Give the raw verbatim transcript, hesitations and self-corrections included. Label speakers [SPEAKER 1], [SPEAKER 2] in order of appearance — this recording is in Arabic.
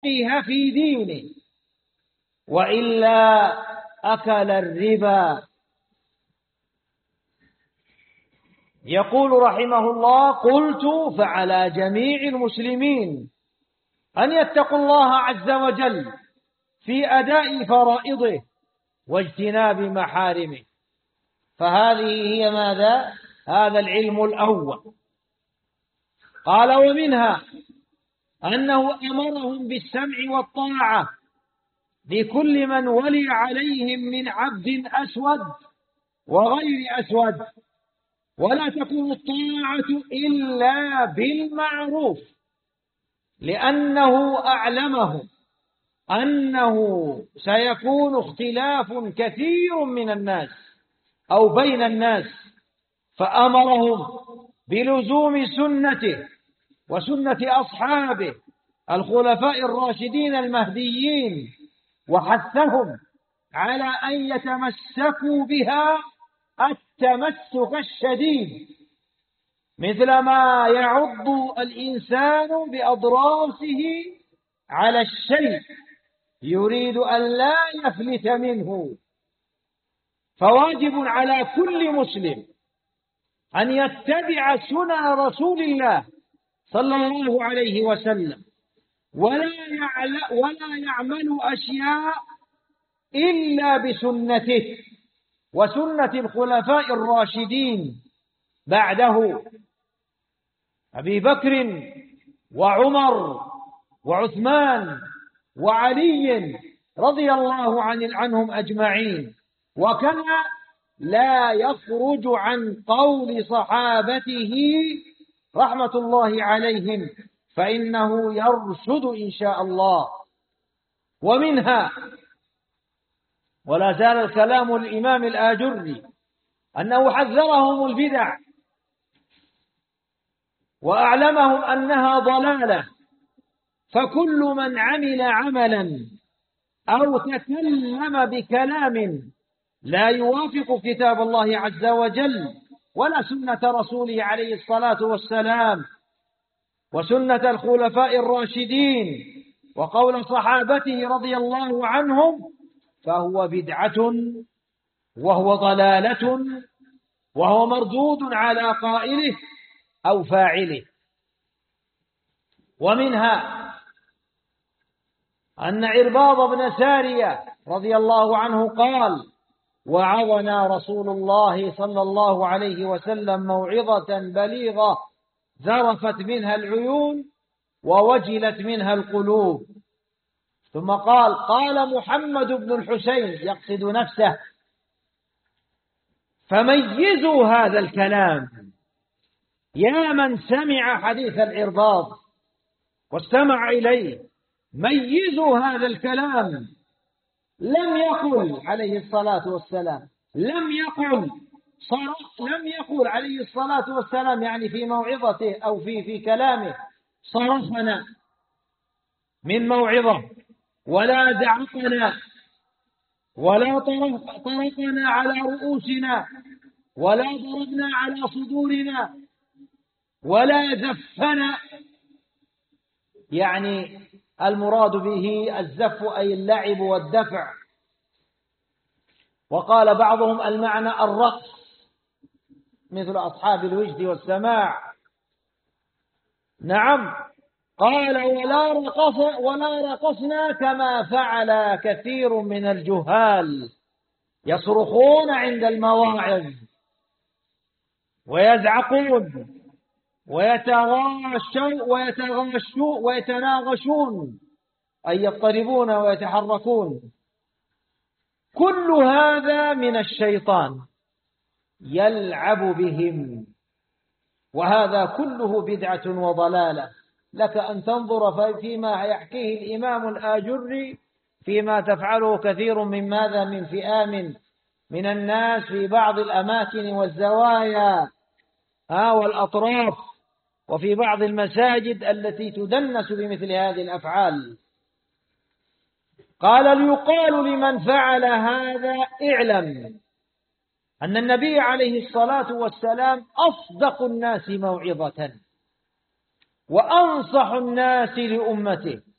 [SPEAKER 1] فقه في دينه، وإلا أكل الربا. يقول رحمه الله: قلت فعلى جميع المسلمين أن يتقوا الله عز وجل في أداء فرائضه واجتناب محارمه. فهذه هي ماذا؟ هذا العلم الأول. قال: ومنها أنه أمرهم بالسمع والطاعة لكل من ولي عليهم من عبد أسود وغير أسود، ولا تكون الطاعة إلا بالمعروف، لأنه أعلمهم أنه سيكون اختلاف كثير من الناس أو بين الناس، فأمرهم بلزوم سنته وسنة أصحابه الخلفاء الراشدين المهديين، وحثهم على أن يتمسكوا بها التمسك الشديد، مثل ما يعض الإنسان بأضراسه على الشيء يريد أن لا يفلت منه. فواجب على كل مسلم أن يتبع سنن رسول الله صلى الله عليه وسلم، ولا ولا يعمل أشياء إلا بسنته وسنة الخلفاء الراشدين بعده، أبي بكر وعمر وعثمان وعلي رضي الله عنهم أجمعين. وكما لا يخرج عن قول صحابته رحمة الله عليهم، فإنه يرشد إن شاء الله. ومنها، ولا زال الكلام الإمام الآجري، أنه حذرهم البدع وأعلمهم أنها ضلالة، فكل من عمل عملا أو تكلم بكلام لا يوافق كتاب الله عز وجل ولا سنة رسوله عليه الصلاة والسلام وسنة الخلفاء الراشدين وقول صحابته رضي الله عنهم، فهو بدعة وهو ضلالة وهو مردود على قائله أو فاعله. ومنها أن عرباض بن سارية رضي الله عنه قال: وعظنا رسول الله صلى الله عليه وسلم موعظة بليغة ذرفت منها العيون ووجلت منها القلوب. ثم قال: قال محمد بن الحسين يقصد نفسه: فميزوا هذا الكلام، يا من سمع حديث العرباض واستمع إليه، ميزوا هذا الكلام. لم يقل عليه الصلاة والسلام لم يقل صرف لم يقل عليه الصلاة والسلام يعني في موعظته أو في في كلامه صرفنا من موعظة، ولا دعقنا، ولا طرقنا على رؤوسنا، ولا ضربنا على صدورنا، ولا زفنا. يعني المراد به الزف أي اللعب والدفع. وقال بعضهم المعنى الرقص مثل أصحاب الوجد والسماع. نعم. قال: ولا رقص ولا رقصنا كما فعل كثير من الجهال، يصرخون عند المواعظ ويزعقون ويتغاشون ويتغاشون ويتناغشون، أي يضطربون ويتحركون. كل هذا من الشيطان يلعب بهم، وهذا كله بدعة وضلالة. لك أن تنظر فيما يحكيه الإمام الآجري فيما تفعله كثير من ماذا من فئام من الناس في بعض الأماكن والزوايا ها والأطراف وفي بعض المساجد التي تدنس بمثل هذه الأفعال. قال: ليقال لمن فعل هذا: اعلم أن النبي عليه الصلاة والسلام أصدق الناس موعظة وأنصح الناس لأمته،